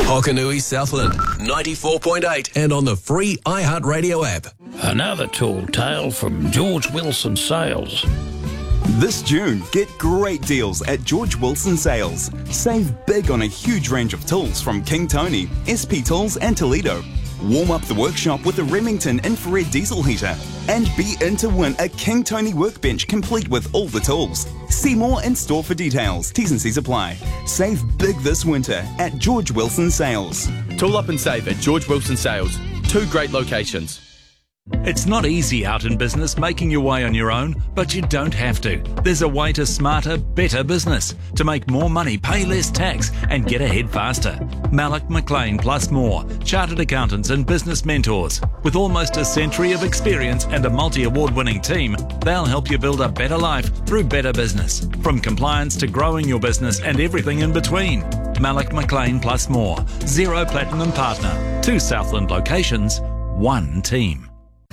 Hokanui Southland, 94.8 and on the free iHeartRadio app. Another tall tale from George Wilson Sales. This June, get great deals at George Wilson Sales. Save big on a huge range of tools from King Tony, SP Tools and Toledo. Warm up the workshop with a Remington infrared diesel heater. And be in to win a King Tony workbench complete with all the tools. See more in store for details. T's and C's apply. Save big this winter at George Wilson Sales. Tool up and save at George Wilson Sales. 2 great locations. It's not easy out in business making your way on your own, but you don't have to. There's a way to smarter, better business, to make more money, pay less tax and get ahead faster. Malloch McLean plus more, chartered accountants and business mentors. With almost a century of experience and a multi-award winning team, they'll help you build a better life through better business. From compliance to growing your business and everything in between. Malloch McLean plus more, 0 Platinum Partner, 2 Southland locations, 1 team.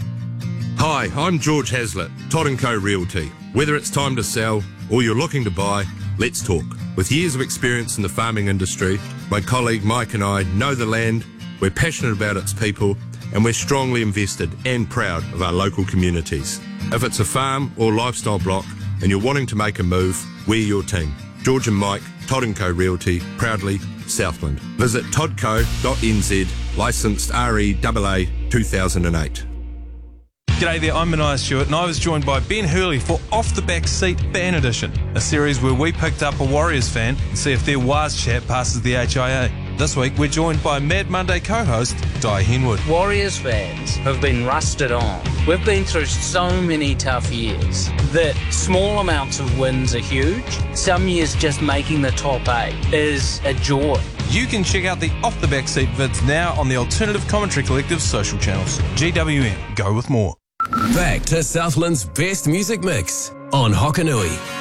Hi, I'm George Hazlitt, Todd & Co Realty. Whether it's time to sell or you're looking to buy, let's talk. With years of experience in the farming industry, my colleague Mike and I know the land, we're passionate about its people, and we're strongly invested and proud of our local communities. If it's a farm or lifestyle block and you're wanting to make a move, we're your team. George and Mike, Todd & Co Realty, proudly Southland. Visit toddco.nz, licensed REAA 2008. G'day there, I'm Mania Stewart and I was joined by Ben Hurley for Off the Back Seat Fan Edition, a series where we picked up a Warriors fan and see if their Waz chat passes the HIA. This week we're joined by Mad Monday co-host Di Henwood. Warriors fans have been rusted on. We've been through so many tough years that small amounts of wins are huge. Some years just making the top 8 is a joy. You can check out the Off the Back Seat vids now on the Alternative Commentary Collective social channels. GWM, go with more. Back to Southland's best music mix on Hokanui.